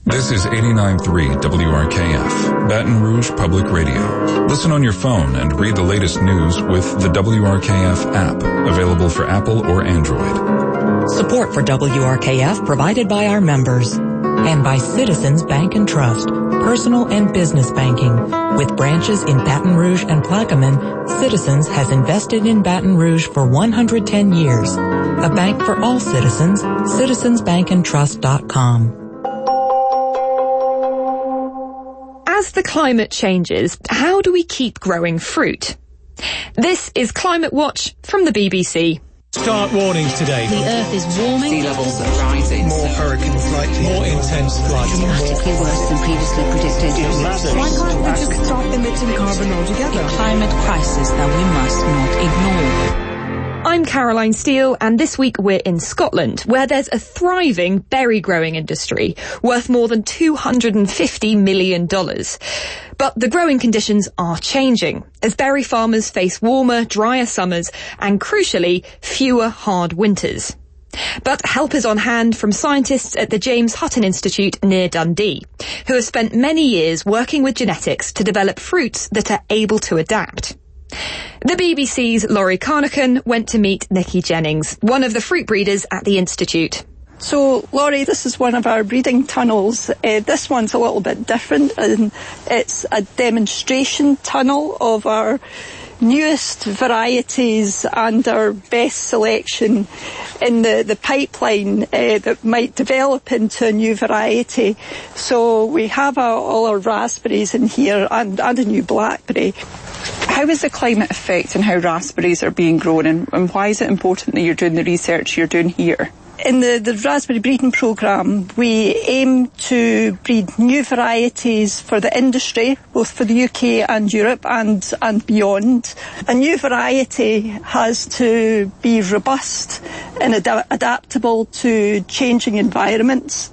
This is 89.3 WRKF, Baton Rouge Public Radio. Listen on your phone and read the latest news with the WRKF app, available for Apple or Android. Support for WRKF provided by our members and by Citizens Bank and Trust, personal and business banking. With branches in Baton Rouge and Plaquemine, Citizens has invested in Baton Rouge for 110 years. A bank for all citizens, citizensbankandtrust.com. As the climate changes, how do we keep growing fruit? This is Climate Watch from the BBC. Start warnings today. The Earth is warming. Sea levels are rising. More hurricanes likely. More intense floods. Dramatically worse than previously predicted. Why can't we just stop emitting carbon altogether? A climate crisis that we must not ignore. I'm Caroline Steele, and this week we're in Scotland, where there's a thriving berry growing industry worth more than $250 million. But the growing conditions are changing as berry farmers face warmer, drier summers and, crucially, fewer hard winters. But help is on hand from scientists at the James Hutton Institute near Dundee, who have spent many years working with genetics to develop fruits that are able to adapt. The BBC's Laurie Carnacan went to meet Nikki Jennings, one of the fruit breeders at the Institute. So, Laurie, this is one of our breeding tunnels. This one's a little bit different, and it's a demonstration tunnel of our newest varieties and our best selection in the pipeline that might develop into a new variety. So we have all our raspberries in here and a new blackberry. How is the climate affecting how raspberries are being grown, and why is it important that you're doing the research you're doing here? In the raspberry breeding programme, we aim to breed new varieties for the industry, both for the UK and Europe and beyond. A new variety has to be robust and adaptable to changing environments,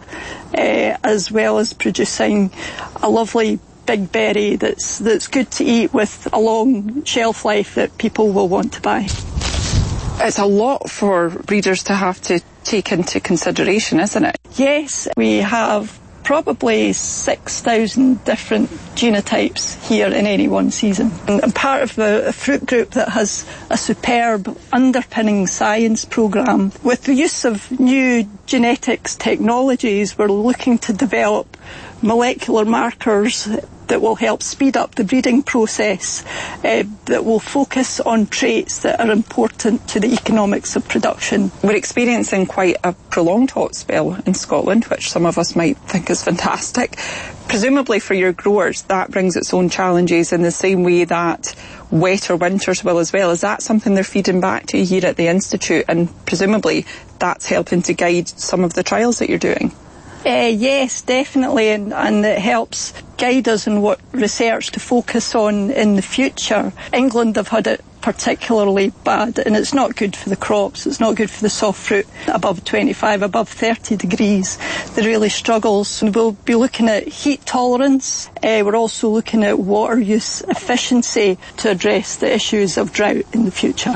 as well as producing a lovely big berry that's good to eat with a long shelf life that people will want to buy. It's a lot for breeders to have to take into consideration, isn't it? Yes, we have probably 6,000 different genotypes here in any one season. And I'm part of a fruit group that has a superb underpinning science programme. With the use of new genetics technologies, we're looking to develop molecular markers that will help speed up the breeding process, that will focus on traits that are important to the economics of production. We're experiencing quite a prolonged hot spell in Scotland, which some of us might think is fantastic. Presumably for your growers, that brings its own challenges in the same way that wetter winters will as well. Is that something they're feeding back to you here at the Institute? And presumably that's helping to guide some of the trials that you're doing? Yes, definitely, and it helps guide us in what research to focus on in the future. England have had it particularly bad, and it's not good for the crops, it's not good for the soft fruit above 25, above 30 degrees. They really struggles. We'll be looking at heat tolerance. We're also looking at water use efficiency to address the issues of drought in the future.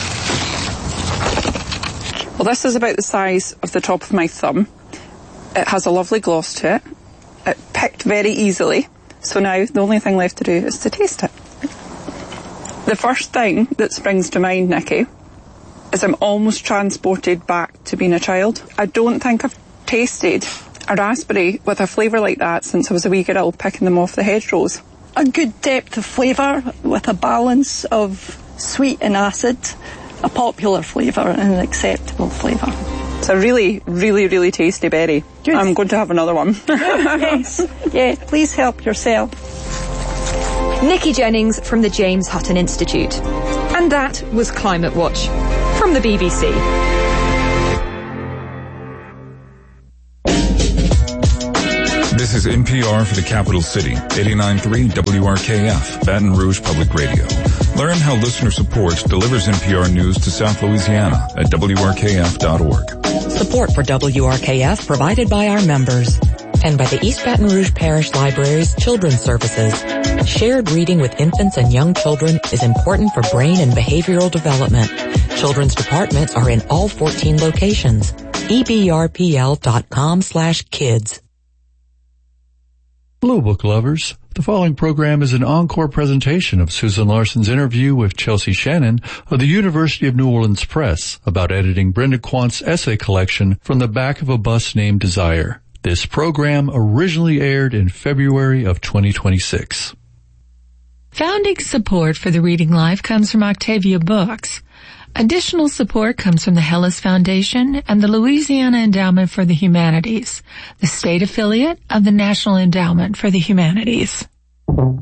Well, this is about the size of the top of my thumb. It has a lovely gloss to it. It picked very easily. So now the only thing left to do is to taste it. The first thing that springs to mind, Nikki, is I'm almost transported back to being a child. I don't think I've tasted a raspberry with a flavour like that since I was a wee girl picking them off the hedgerows. A good depth of flavour with a balance of sweet and acid, a popular flavour and an acceptable flavour. It's a really, really, really tasty berry. Good. I'm going to have another one. Yes. Yeah, please help yourself. Nikki Jennings from the James Hutton Institute. And that was Climate Watch from the BBC. This is NPR for the capital city, 89.3 WRKF, Baton Rouge Public Radio. Learn how listener support delivers NPR news to South Louisiana at WRKF.org. Support for WRKF provided by our members and by the East Baton Rouge Parish Library's Children's Services. Shared reading with infants and young children is important for brain and behavioral development. Children's departments are in all 14 locations. ebrpl.com/kids. Hello, book lovers. The following program is an encore presentation of Susan Larson's interview with Chelsea Shannon of the University of New Orleans Press about editing Brenda Quant's essay collection From the Back of a Bus Named Desire. This program originally aired in February of 2026. Founding support for the Reading Life comes from Octavia Books. Additional support comes from the Hellas Foundation and the Louisiana Endowment for the Humanities, the state affiliate of the National Endowment for the Humanities.